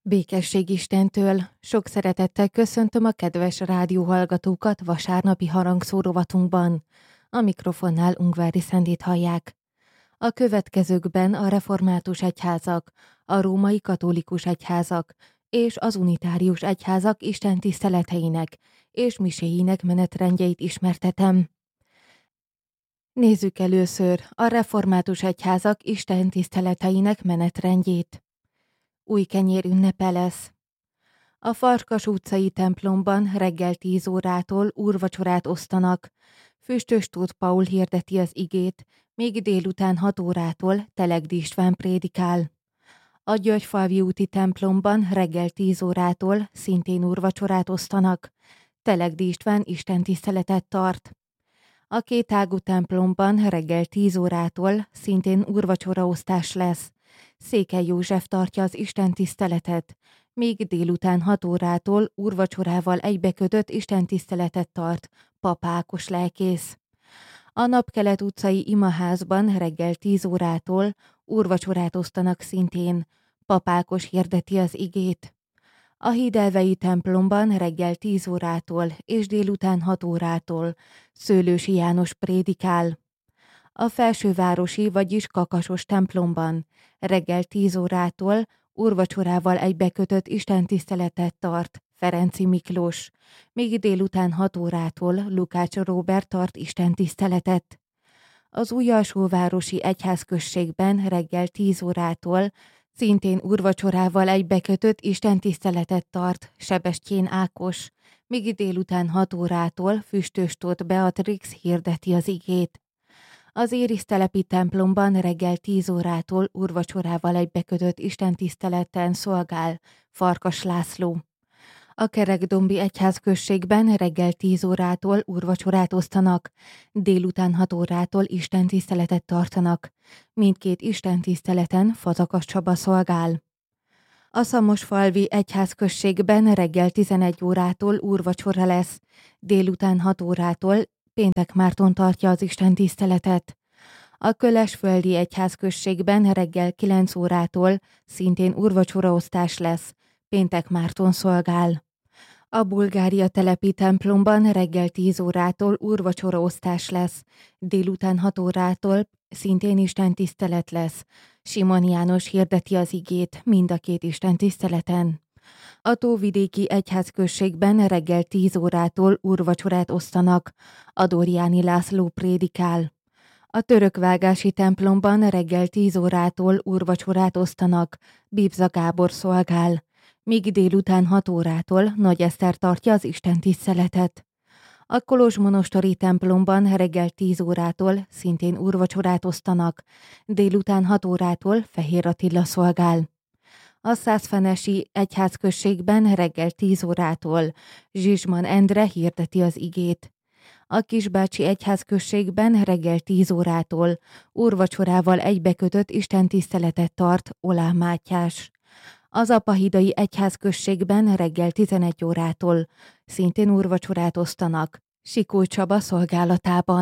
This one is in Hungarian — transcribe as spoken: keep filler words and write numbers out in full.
Békesség Istentől! Sok szeretettel köszöntöm a kedves rádióhallgatókat vasárnapi harangszó rovatunkban. A mikrofonnál Ungvári Szendit hallják. A következőkben a református egyházak, a római katolikus egyházak és az unitárius egyházak istentiszteleteinek és miséinek menetrendjeit ismertetem. Nézzük először a református egyházak istentiszteleteinek menetrendjét. Új kenyér ünnepe lesz. A Farkas utcai templomban reggel tíz órától úrvacsorát osztanak. Füstös Tóth Paul hirdeti az igét, még délután hat órától Telegdi István prédikál. A Györgyfalvi úti templomban reggel tíz órától szintén úrvacsorát osztanak. Telegdi István istentiszteletet tart. A Kétágú templomban reggel tíz órától szintén úrvacsoraosztás lesz. Székely József tartja az istentiszteletet, míg délután hat órától úrvacsorával egybekötött istentiszteletet tart Pap Ákos lelkész. A Napkelet utcai imaházban reggel tíz órától úrvacsorát osztanak szintén, Pap Ákos hirdeti az igét. A Hídelvei templomban reggel tíz órától és délután hat órától Szőlősi János prédikál. A Felsővárosi, vagyis Kakasos templomban reggel tíz órától úrvacsorával egybekötött istentiszteletet tart Ferenci Miklós, míg délután hat órától Lukács Róbert tart istentiszteletet. Az Újalsóvárosi egyházközségben reggel tíz órától szintén úrvacsorával egybekötött istentiszteletet tart Sebestyén Ákos, míg délután hat órától Füstös Tóth Beatrix hirdeti az igét. Az Érisztelepi templomban reggel tíz órától úrvacsorával egybekötött istentiszteleten szolgál Farkas László. A Kerekdombi egyházközségben reggel tíz órától úrvacsorát osztanak, délután hat órától istentiszteletet tartanak. Mindkét istentiszteleten Fazakas Csaba szolgál. A Szamosfalvi egyházközségben reggel tizenegy órától úrvacsora lesz, délután hat órától Péntek Márton tartja az istentiszteletet. A Kölesföldi egyházközségben reggel kilenc órától szintén úrvacsoraosztás lesz, Péntek Márton szolgál. A Bulgária telepi templomban reggel tíz órától úrvacsoraosztás lesz, délután hat órától szintén istentisztelet lesz. Simon János hirdeti az igét mind a két istentiszteleten. A Tóvidéki egyházközségben reggel tíz órától úrvacsorát osztanak, Adorjáni László prédikál. A Törökvágási templomban reggel tíz órától úrvacsorát osztanak, Bibza Gábor szolgál, míg délután hat órától Nagy Eszter tartja az istentiszteletet. A kolozsmonostori templomban reggel tíz órától szintén úrvacsorát osztanak, délután hat órától Fehér Attila szolgál. A Szászfenesi egyházközségben reggel tíz órától Zsizsman Endre hirdeti az igét. A Kisbácsi egyházközségben reggel tíz órától úrvacsorával egybekötött istentiszteletet tart Olá Mátyás. Az Apahidai egyházközségben reggel tizenegy órától szintén úrvacsorát osztanak Sikói Csaba szolgálatában.